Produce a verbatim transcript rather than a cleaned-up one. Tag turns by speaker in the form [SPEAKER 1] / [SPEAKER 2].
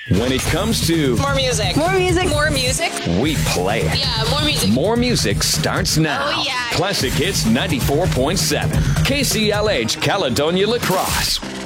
[SPEAKER 1] When it comes to
[SPEAKER 2] More music.
[SPEAKER 3] More music.
[SPEAKER 2] More music.
[SPEAKER 1] we play it.
[SPEAKER 2] Yeah, more music.
[SPEAKER 1] More music starts now.
[SPEAKER 2] Oh, yeah.
[SPEAKER 1] Classic Hits ninety-four point seven. K C L H Caledonia Lacrosse.